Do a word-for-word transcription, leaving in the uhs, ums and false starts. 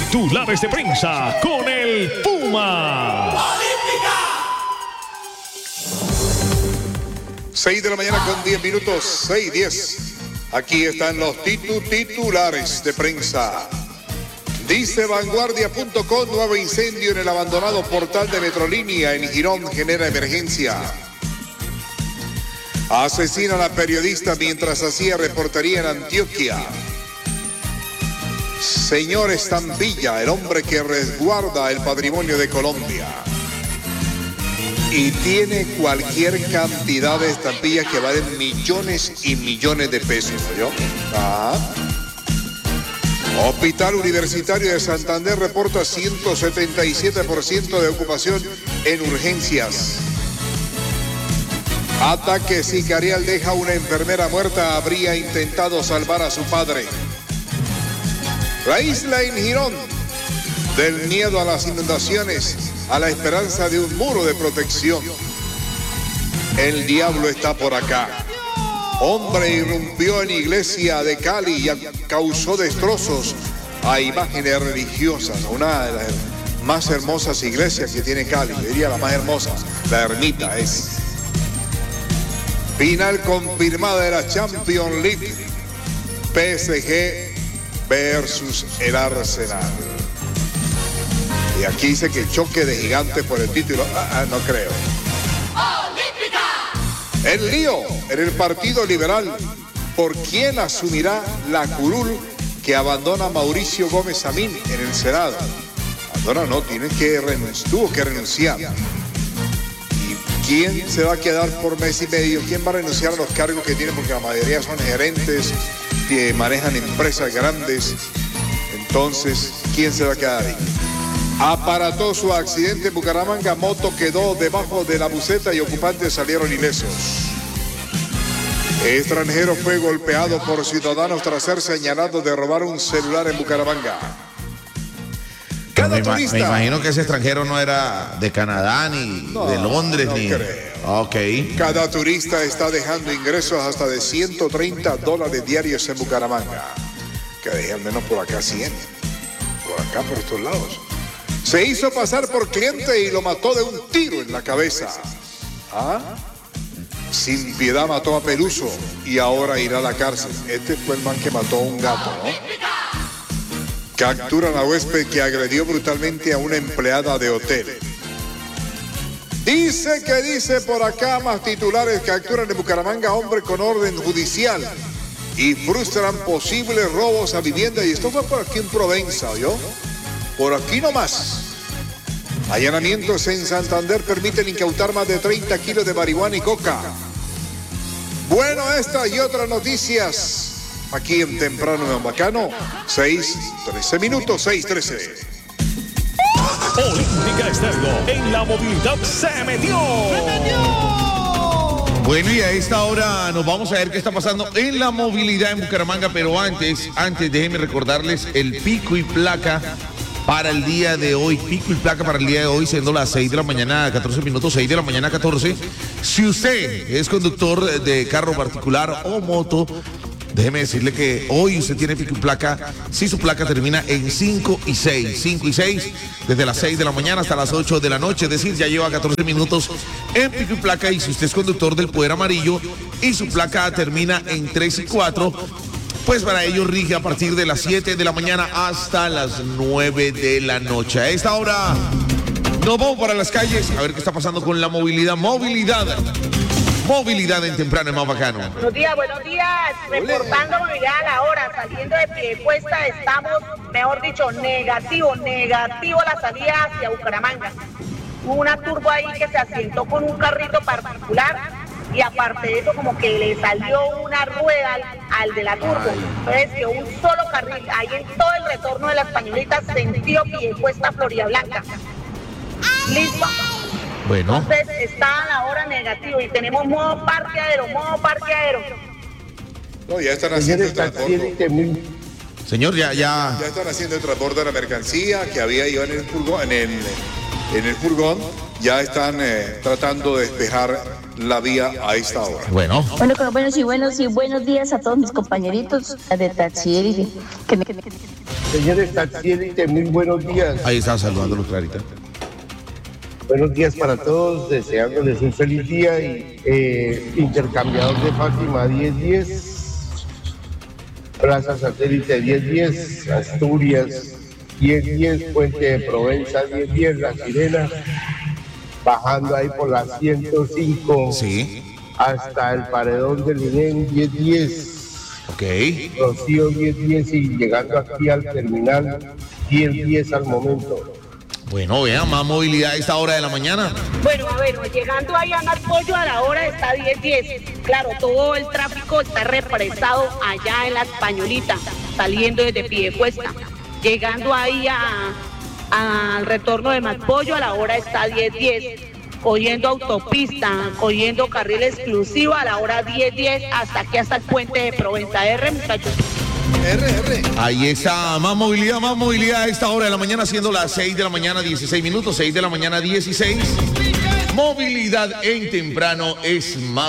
Titulares de prensa con el Puma. seis de la mañana con diez minutos, seis diez. Aquí están los titu titulares de prensa. Dice vanguardia punto com, nuevo incendio en el abandonado portal de Metrolínea en Girón genera emergencia. Asesinan a periodista mientras hacía reportería en Antioquia. Señor Estampilla, el hombre que resguarda el patrimonio de Colombia. Y tiene cualquier cantidad de estampillas que valen millones y millones de pesos, ¿no? Ah. Hospital Universitario de Santander reporta ciento setenta y siete por ciento de ocupación en urgencias. Ataque sicarial deja una enfermera muerta, habría intentado salvar a su padre. La isla en Girón, del miedo a las inundaciones a la esperanza de un muro de protección. El diablo está por acá. Hombre irrumpió en iglesia de Cali y causó destrozos a imágenes religiosas. Una de las más hermosas iglesias que tiene Cali, diría la más hermosa, la ermita es. Final confirmada de la Champions League. P S G versus el Arsenal. Y aquí dice que choque de gigantes por el título. Ah, ah, no creo. El lío en el Partido Liberal. ¿Por quién asumirá la curul que abandona Mauricio Gómez Amín en el Senado? Abandona no, tiene que renunciar, tuvo que renunciar. ¿Y quién se va a quedar por mes y medio? ¿Quién va a renunciar a los cargos que tiene? Porque la mayoría son gerentes, que manejan empresas grandes. Entonces, ¿quién se va a quedar ahí? Aparatoso accidente en Bucaramanga, moto quedó debajo de la buseta y ocupantes salieron ilesos. Extranjero fue golpeado por ciudadanos tras ser señalado de robar un celular en Bucaramanga. Cada me, turista... me imagino que ese extranjero no era de Canadá, ni no, de Londres, no ni... creo. Ok. Cada turista está dejando ingresos hasta de ciento treinta dólares diarios en Bucaramanga. Que deje al menos por acá cien. Por acá, por estos lados. Se hizo pasar por cliente y lo mató de un tiro en la cabeza. ¿Ah? Sin piedad mató a Peluso y ahora irá a la cárcel. Este fue el man que mató a un gato, ¿no? Capturan a huésped que agredió brutalmente a una empleada de hotel. Dice que dice por acá más titulares. Capturan en Bucaramanga hombre con orden judicial y frustran posibles robos a vivienda. Y esto fue por aquí en Provenza, ¿oyó? Por aquí nomás. Allanamientos en Santander permiten incautar más de treinta kilos de marihuana y coca. Bueno, estas y otras noticias aquí en Temprano en Bacano. seis, trece minutos, seis, trece. Olímpica Estéreo en la movilidad se metió. ¡Se metió! Bueno, y a esta hora nos vamos a ver qué está pasando en la movilidad en Bucaramanga, pero antes, antes déjenme recordarles el pico y placa para el día de hoy, pico y placa para el día de hoy, siendo las seis de la mañana, catorce minutos, seis de la mañana, catorce. Si usted es conductor de carro particular o moto, déjeme decirle que hoy usted tiene pico y placa si su placa termina en cinco y seis. cinco y seis, desde las seis de la mañana hasta las ocho de la noche, es decir, ya lleva catorce minutos en pico y placa. Y si usted es conductor del Poder Amarillo y su placa termina en tres y cuatro, pues para ello rige a partir de las siete de la mañana hasta las nueve de la noche. A esta hora nos vamos para las calles a ver qué está pasando con la movilidad. Movilidad. Movilidad en Temprano es más bacano. Buenos días, buenos días. Reportando movilidad a la hora. Saliendo de Piedecuesta estamos, mejor dicho, negativo, negativo la salida hacia Bucaramanga. Hubo una turbo ahí que se asientó con un carrito particular. Y aparte de eso, como que le salió una rueda al, al de la turbo. Entonces, que un solo carril, ahí en todo el retorno de la Españolita, sentido Piedecuesta, Florida Blanca. ¿Listo? Bueno. Entonces, está a la hora negativo y tenemos modo parqueadero, modo parqueadero. No, ya están haciendo el transbordo. Señor, ya, ya. Ya están haciendo el transbordo de la mercancía que había ido en el furgón, en el, en el furgón. Ya están eh, tratando de despejar la vía a esta hora. Bueno. Bueno, bueno, bueno, sí, bueno, sí, buenos días a todos mis compañeritos de Taxi Élite. Que me- que me- Señores Taxi Élite, muy buenos días. Ahí está saludándolos, Clarita. Buenos días para todos, deseándoles un feliz día y eh, intercambiador de Fátima diez diez, Plaza Satélite diez diez, Asturias diez diez, Puente de Provenza diez diez, La Sirena, bajando ahí por la ciento cinco Sí. hasta el Paredón del Inén diez diez. Ok. Rocío diez diez y llegando aquí al terminal diez diez al momento. Bueno, vean, más movilidad a esta hora de la mañana. Bueno, a ver, llegando ahí a Pollo a la hora está diez diez. Claro, todo el tráfico está represado allá en la Españolita, saliendo desde Piedecuesta. Llegando ahí a- al retorno de Pollo a la hora está diez diez. Cogiendo autopista, cogiendo carril exclusivo a la hora diez diez hasta aquí, hasta el puente de Provenza. R, muchachos. R, R. Ahí está, más movilidad, más movilidad a esta hora de la mañana, siendo las seis de la mañana, dieciséis minutos, seis de la mañana, dieciséis. Movilidad en temprano es más.